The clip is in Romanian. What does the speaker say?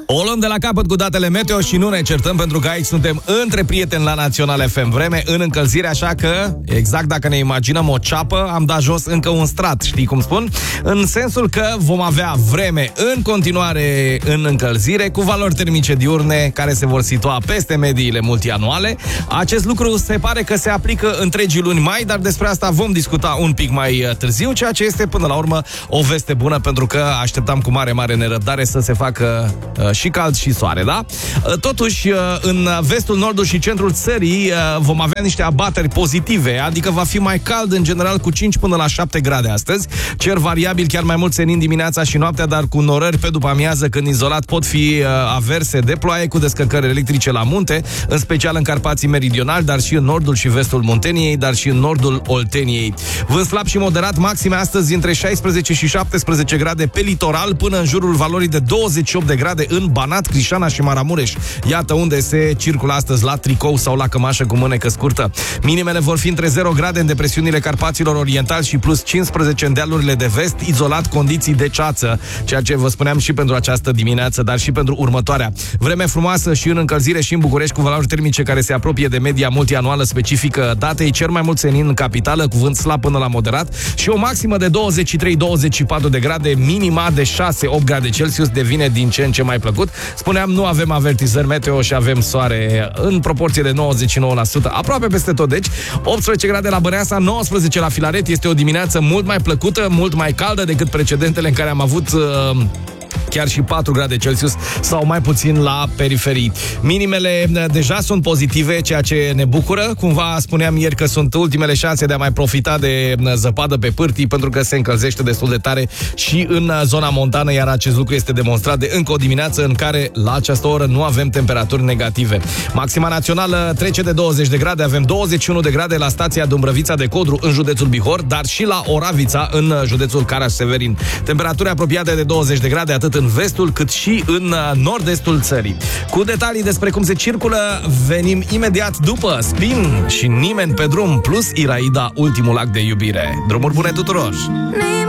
O luăm de la capăt cu datele meteo și nu ne certăm, pentru că aici suntem între prieteni la Național FM. Vreme în încălzire, așa că, exact dacă ne imaginăm o ceapă, am dat jos încă un strat, știi cum spun? În sensul că vom avea vreme în continuare în încălzire, cu valori termice diurne care se vor situa peste mediile multianuale. Acest lucru se pare că se aplică întregii luni mai, dar despre asta vom discuta un pic mai târziu, ceea ce este până la urmă o veste bună, pentru că așteptam cu mare nerăbdare să se facă și cald și soare, da? Totuși, în vestul, nordul și centrul țării vom avea niște abateri pozitive, adică va fi mai cald în general cu 5 până la 7 grade astăzi. Cer variabil, chiar mai mult senin dimineața și noaptea, dar cu norări pe după amiază, când izolat pot fi averse de ploaie cu descărcări electrice la munte, în special în Carpații meridionali, dar și în nordul și vestul Munteniei, dar și în nordul Olteniei. Vânt slab și moderat, maxime astăzi între 16 și 17 grade pe litoral, până în jurul valorii de 28 de grade în Banat, Crișana și Maramureș. Iată unde se circulă astăzi la tricou sau la cămașă cu mânecă scurtă. Minimele vor fi între 0 grade în depresiunile Carpaților Orientali și plus 15 în dealurile de vest, izolat condiții de ceață, ceea ce vă spuneam și pentru această dimineață, dar și pentru următoarea. Vreme frumoasă și în încălzire și în București, cu valori termice care se apropie de media multianuală specifică datei, cer mai mult senin în capitală, cu vânt slab până la moderat și o maximă de 23-24 de grade, minima de 6-8 grade Celsius, devine din ce în ce mai plăcut. Spuneam, nu avem avertizări meteo și avem soare în proporție de 99%, aproape peste tot, deci 18 grade la Băneasa, 19 la Filaret. Este o dimineață mult mai plăcută, mult mai caldă decât precedentele în care am avut chiar și 4 grade Celsius sau mai puțin la periferii. Minimele deja sunt pozitive, ceea ce ne bucură. Cumva spuneam ieri că sunt ultimele șanse de a mai profita de zăpadă pe pârtii, pentru că se încălzește destul de tare și în zona montană, iar acest lucru este demonstrat de încă o dimineață în care la această oră nu avem temperaturi negative. Maxima națională trece de 20 de grade, avem 21 de grade la stația Dumbrăvița de Codru în județul Bihor, dar și la Oravița în județul Caraș-Severin. Temperaturi apropiate de 20 de grade atât în vestul cât și în nord-estul țării. Cu detalii despre cum se circulă venim imediat după Spin și Nimeni pe drum, plus Iraida, ultimul act de iubire. Drumuri bune tuturor!